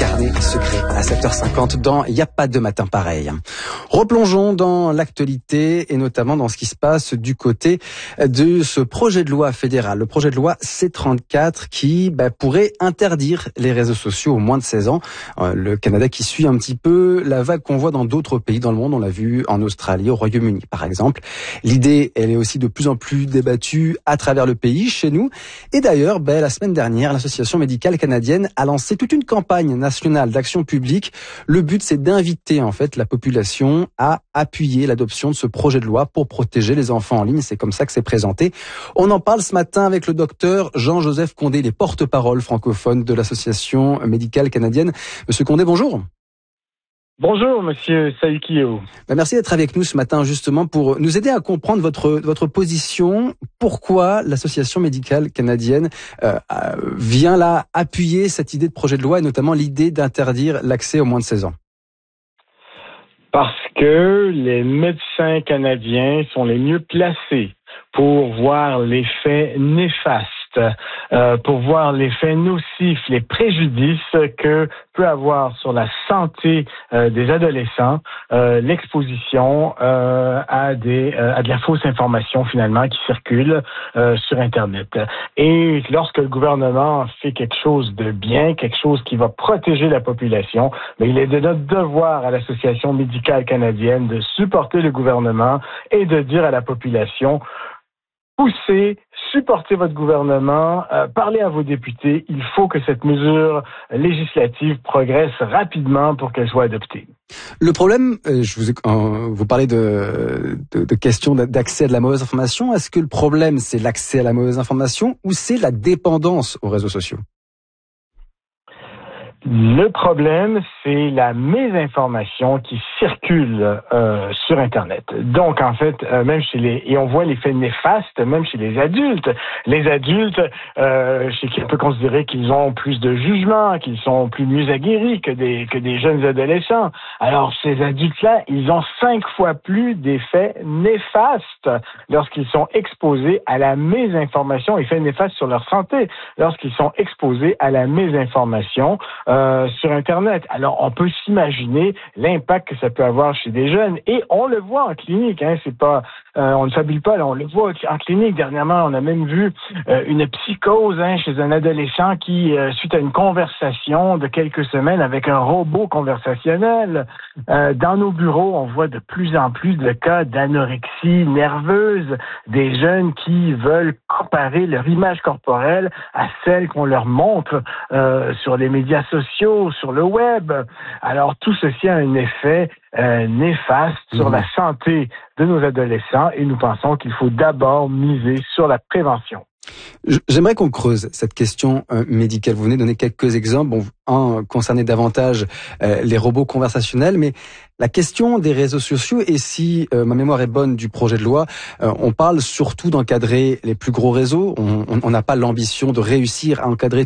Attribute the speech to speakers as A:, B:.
A: carnet secret à 7h50 dans Y a pas de matin pareil. Replongeons dans l'actualité et notamment dans ce qui se passe du côté de ce projet de loi fédéral, le projet de loi C34 qui pourrait interdire les réseaux sociaux aux moins de 16 ans. Le Canada qui suit un petit peu la vague qu'on voit dans d'autres pays dans le monde, on l'a vu en Australie, au Royaume-Uni par exemple. L'idée, elle est aussi de plus en plus débattue à travers le pays, chez nous. Et d'ailleurs, la semaine dernière, l'Association médicale canadienne a lancé toute une campagne nationale d'action publique. Le but, c'est d'inviter en fait la population à appuyer l'adoption de ce projet de loi pour protéger les enfants en ligne. C'est comme ça que c'est présenté. On en parle ce matin avec le docteur Jean-Joseph Condé, les porte-parole francophones de l'Association médicale canadienne. Monsieur Condé, bonjour.
B: Bonjour, monsieur Saïkio.
A: Merci d'être avec nous ce matin, justement, pour nous aider à comprendre votre position. Pourquoi l'Association médicale canadienne vient là appuyer cette idée de projet de loi et notamment l'idée d'interdire l'accès aux moins de 16 ans?
B: Parce que les médecins canadiens sont les mieux placés pour voir l'effet néfaste, pour voir l'effet nocif, les préjudices que peut avoir sur la santé des adolescents l'exposition à de la fausse information finalement qui circule sur Internet. Et lorsque le gouvernement fait quelque chose de bien, quelque chose qui va protéger la population, mais il est de notre devoir à l'Association médicale canadienne de supporter le gouvernement et de dire à la population: poussez, supportez votre gouvernement, parlez à vos députés. Il faut que cette mesure législative progresse rapidement pour qu'elle soit adoptée.
A: Le problème, vous parlez de questions d'accès à de la mauvaise information. Est-ce que le problème, c'est l'accès à la mauvaise information ou c'est la dépendance aux réseaux sociaux?
B: Le problème, c'est la mésinformation qui circule sur Internet. Donc, en fait, même et on voit l'effet néfaste, même chez les adultes. Les adultes, chez qui on peut considérer qu'ils ont plus de jugement, qu'ils sont mieux aguerris que des jeunes adolescents. Alors, ces adultes-là, ils ont 5 fois plus d'effets néfastes lorsqu'ils sont exposés à la mésinformation, effets néfastes sur leur santé, lorsqu'ils sont exposés à la mésinformation sur Internet. Alors, on peut s'imaginer l'impact que ça peut avoir chez des jeunes. Et on le voit en clinique, c'est pas, on ne fabule pas, là, on le voit en clinique. Dernièrement, on a même vu une psychose chez un adolescent qui, suite à une conversation de quelques semaines avec un robot conversationnel, dans nos bureaux, on voit de plus en plus de cas d'anorexie nerveuse, des jeunes qui veulent comparer leur image corporelle à celle qu'on leur montre sur les médias sociaux, sur le web. Alors, tout ceci a un effet néfaste sur la santé de nos adolescents et nous pensons qu'il faut d'abord miser sur la prévention.
A: J'aimerais qu'on creuse cette question médicale. Vous venez de donner quelques exemples. Un concernait davantage les robots conversationnels, mais la question des réseaux sociaux, et si ma mémoire est bonne du projet de loi, on parle surtout d'encadrer les plus gros réseaux. On n'a pas l'ambition de réussir à encadrer